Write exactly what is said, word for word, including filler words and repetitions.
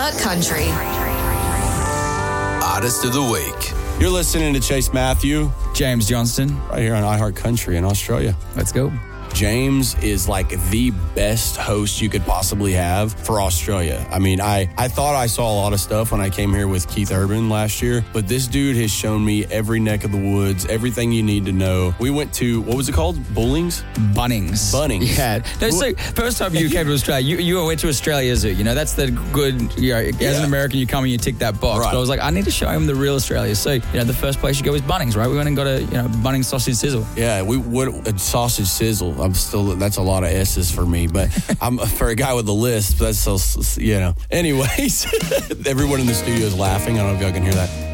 iHeart Country. Artist of the Week. You're listening to Chase Matthew. James Johnston. Right here on iHeart Country in Australia. Let's go. James is like the best host you could possibly have for Australia. I mean, I, I thought I saw a lot of stuff when I came here with Keith Urban last year, but this dude has shown me every neck of the woods, everything you need to know. We went to, what was it called? Bullings? Bunnings. Bunnings. Yeah. No, so first time you came to Australia, you, you went to Australia Zoo. You know, that's the good, you know, as Yeah. an American, you come and you tick that box. Right. But I was like, I need to show him the real Australia. So, you know, the first place you go is Bunnings, right? We went and got a, you know, Bunnings sausage sizzle. Yeah, we would a sausage sizzle. I'm still, that's a lot of S's for me, but I'm for a guy with a list, that's so, you know. Anyways, everyone in the studio is laughing. I don't know if y'all can hear that.